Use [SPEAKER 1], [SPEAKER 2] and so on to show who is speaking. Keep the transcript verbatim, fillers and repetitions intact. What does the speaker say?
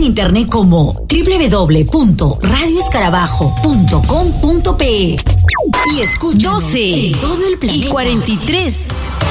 [SPEAKER 1] en internet como doble u doble u doble u punto radio escarabajo punto com punto pe y escucha doce
[SPEAKER 2] en todo el planeta
[SPEAKER 1] y cuarenta y tres